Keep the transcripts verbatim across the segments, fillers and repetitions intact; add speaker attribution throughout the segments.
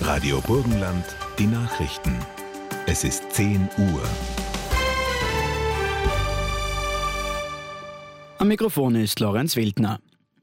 Speaker 1: Radio Burgenland, die Nachrichten. Es ist zehn Uhr.
Speaker 2: Am Mikrofon ist Lorenz Wildner.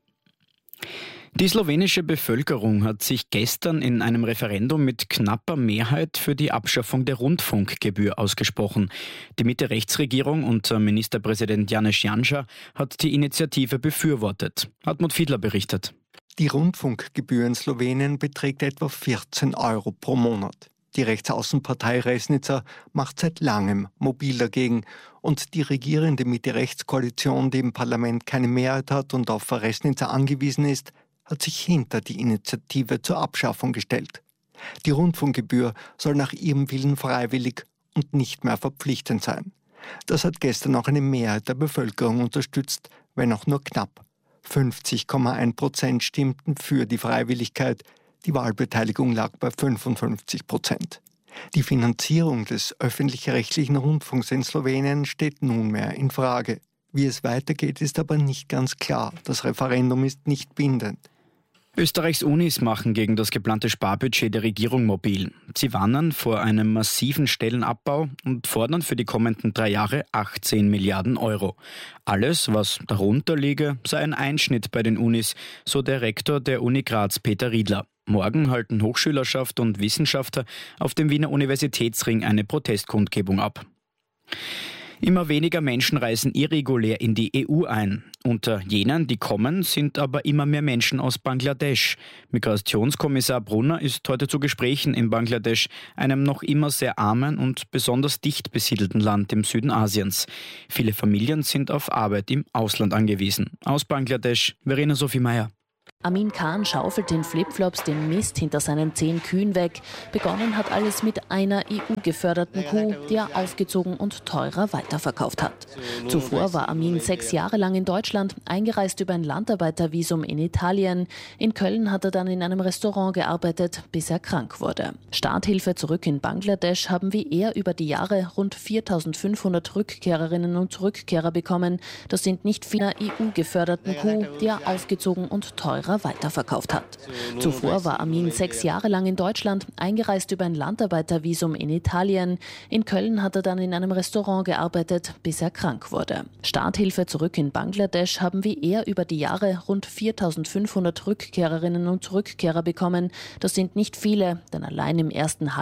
Speaker 2: Die slowenische Bevölkerung hat sich gestern in einem Referendum mit knapper Mehrheit für die Abschaffung der Rundfunkgebühr ausgesprochen. Die Mitte-Rechts-Regierung unter Ministerpräsident Janez Janša hat die Initiative befürwortet. Hartmut Fiedler berichtet.
Speaker 3: Die Rundfunkgebühr in Slowenien beträgt etwa vierzehn Euro pro Monat. Die Rechtsaußenpartei Resnica macht seit langem mobil dagegen und die regierende Mitte-Rechts-Koalition, die im Parlament keine Mehrheit hat und auf Resnica angewiesen ist, hat sich hinter die Initiative zur Abschaffung gestellt. Die Rundfunkgebühr soll nach ihrem Willen freiwillig und nicht mehr verpflichtend sein. Das hat gestern auch eine Mehrheit der Bevölkerung unterstützt, wenn auch nur knapp. fünfzig Komma eins Prozent stimmten für die Freiwilligkeit, die Wahlbeteiligung lag bei fünfundfünfzig Prozent. Die Finanzierung des öffentlich-rechtlichen Rundfunks in Slowenien steht nunmehr in Frage. Wie es weitergeht, ist aber nicht ganz klar. Das Referendum ist nicht bindend.
Speaker 2: Österreichs Unis machen gegen das geplante Sparbudget der Regierung mobil. Sie warnen vor einem massiven Stellenabbau und fordern für die kommenden drei Jahre achtzehn Milliarden Euro. Alles, was darunter liege, sei ein Einschnitt bei den Unis, so der Rektor der Uni Graz, Peter Riedler. Morgen halten Hochschülerschaft und Wissenschaftler auf dem Wiener Universitätsring eine Protestkundgebung ab. Immer weniger Menschen reisen irregulär in die E U ein. Unter jenen, die kommen, sind aber immer mehr Menschen aus Bangladesch. Migrationskommissar Brunner ist heute zu Gesprächen in Bangladesch, einem noch immer sehr armen und besonders dicht besiedelten Land im Süden Asiens. Viele Familien sind auf Arbeit im Ausland angewiesen. Aus Bangladesch, Verena Sophie Meyer.
Speaker 4: Amin Khan schaufelt in Flipflops den Mist hinter seinen zehn Kühen weg. Begonnen hat alles mit einer E U-geförderten Kuh, die er aufgezogen und teurer weiterverkauft hat. Zuvor war Amin sechs Jahre lang in Deutschland, eingereist über ein Landarbeitervisum in Italien. In Köln hat er dann in einem Restaurant gearbeitet, bis er krank wurde. Starthilfe zurück in Bangladesch haben wie er über die Jahre rund viertausendfünfhundert Rückkehrerinnen und Rückkehrer bekommen. Das sind nicht viele E U-geförderten Kuh, die er aufgezogen und teurer weiterverkauft hat. Zuvor war Amin sechs Jahre lang in Deutschland, eingereist über ein Landarbeitervisum in Italien. In Köln hat er dann in einem Restaurant gearbeitet, bis er krank wurde. Starthilfe zurück in Bangladesch haben wie er über die Jahre rund viertausendfünfhundert Rückkehrerinnen und Rückkehrer bekommen. Das sind nicht viele, denn allein im ersten